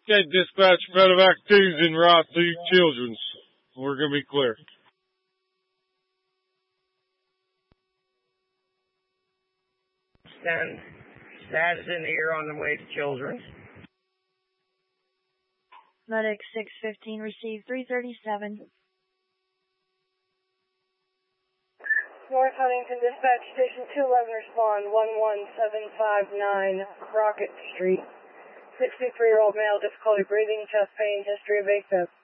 Okay, dispatch medevac 2's en route to Children's. We're going to be clear. Stand. Status in the air on the way to Children's. Medic 615 received 337. North Huntington Dispatch Station 211 respond 11759 Crockett Street. 63-year-old male, difficulty breathing, chest pain, history of AFib.